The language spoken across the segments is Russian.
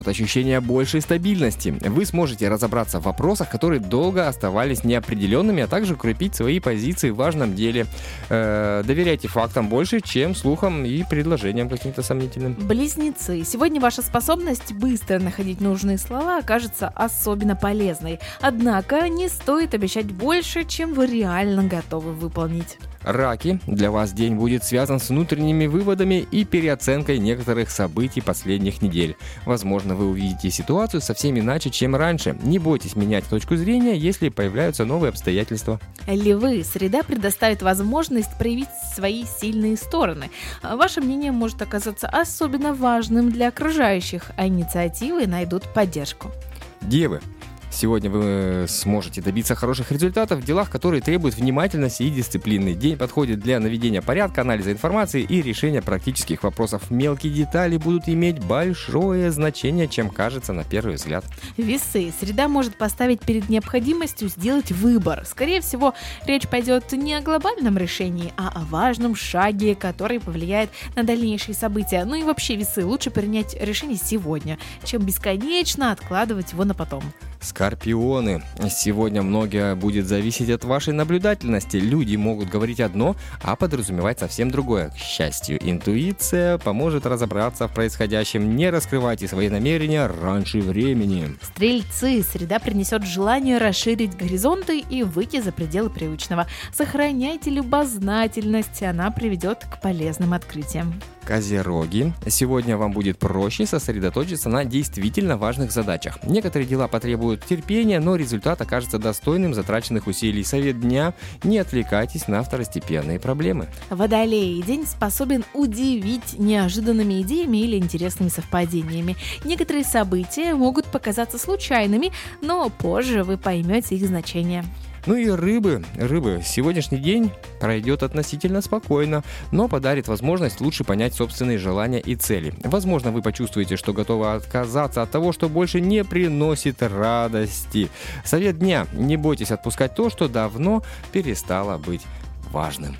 ощущение большей стабильности. Вы сможете разобраться в вопросах, которые долго оставались неопределенными, а также укрепить свои позиции в важном деле. Доверяйте фактам больше, чем слухам и предложениям каким-то сомнительным. Близнецы. Сегодня ваша способность быстро находить нужные слова окажется особенно полезной. Однако не стоит обещать больше, чем вы реально готовы выполнить. Раки. Для вас день будет связан с внутренними выводами и переоценкой некоторых событий последних недель. Возможно, вы увидите ситуацию совсем иначе, чем раньше. Не бойтесь менять точку зрения, если появляются новые обстоятельства. Львы. Среда предоставит возможность проявить свои сильные стороны. Ваше мнение может оказаться особенно важным для окружающих, а инициативы найдут поддержку. Девы. Сегодня вы сможете добиться хороших результатов в делах, которые требуют внимательности и дисциплины. День подходит для наведения порядка, анализа информации и решения практических вопросов. Мелкие детали будут иметь большое значение, чем кажется на первый взгляд. Весы. Среда может поставить перед необходимостью сделать выбор. Скорее всего, речь пойдет не о глобальном решении, а о важном шаге, который повлияет на дальнейшие события. Ну и вообще, весы, лучше принять решение сегодня, чем бесконечно откладывать его на потом. Скорпионы. Сегодня многое будет зависеть от вашей наблюдательности. Люди могут говорить одно, а подразумевать совсем другое. К счастью, интуиция поможет разобраться в происходящем. Не раскрывайте свои намерения раньше времени. Стрельцы. Среда принесет желание расширить горизонты и выйти за пределы привычного. Сохраняйте любознательность, она приведет к полезным открытиям. Козероги. Сегодня вам будет проще сосредоточиться на действительно важных задачах. Некоторые дела потребуют терпения, но результат окажется достойным затраченных усилий. Совет дня: не отвлекайтесь на второстепенные проблемы. Водолеи. День способен удивить неожиданными идеями или интересными совпадениями. Некоторые события могут показаться случайными, но позже вы поймете их значение. Ну и рыбы. Сегодняшний день пройдет относительно спокойно, но подарит возможность лучше понять собственные желания и цели. Возможно, вы почувствуете, что готовы отказаться от того, что больше не приносит радости. Совет дня: не бойтесь отпускать то, что давно перестало быть важным.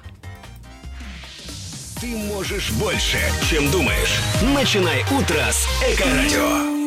Ты можешь больше, чем думаешь. Начинай утро с Эко-радио.